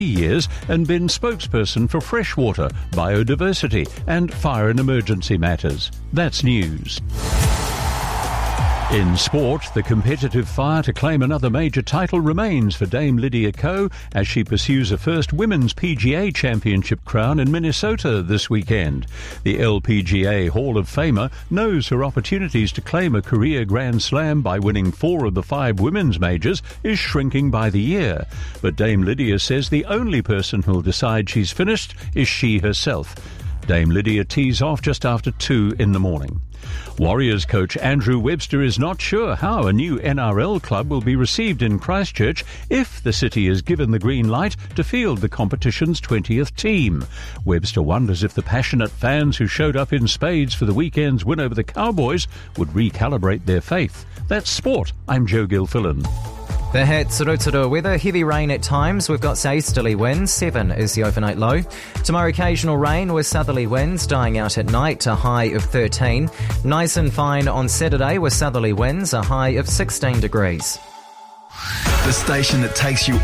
years and been spokesperson for freshwater, biodiversity and fire and emergency matters. That's news. In sport, the competitive fire to claim another major title remains for Dame Lydia Ko as she pursues her first Women's PGA Championship crown in Minnesota this weekend. The LPGA Hall of Famer knows her opportunities to claim a career Grand Slam by winning 4 of the 5 women's majors is shrinking by the year. But Dame Lydia says the only person who'll decide she's finished is she herself. Dame Lydia tees off just after 2 in the morning. Warriors coach Andrew Webster is not sure how a new NRL club will be received in Christchurch if the city is given the green light to field the competition's 20th team. Webster wonders if the passionate fans who showed up in spades for the weekend's win over the Cowboys would recalibrate their faith. That's sport. I'm Joe Gilfillan. The Hats Rotorua weather, heavy rain at times. We've got easterly winds, 7 is the overnight low. Tomorrow occasional rain with southerly winds dying out at night, a high of 13. Nice and fine on Saturday with southerly winds, a high of 16 degrees. The station that takes you